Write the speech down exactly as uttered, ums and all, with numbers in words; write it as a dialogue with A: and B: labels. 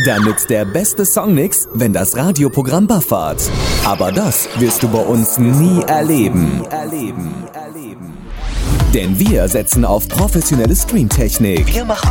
A: Dann nützt der beste Song nix, wenn das Radioprogramm buffert. Aber das wirst du bei uns nie erleben. Denn wir setzen auf professionelle Streamtechnik.
B: Wir machen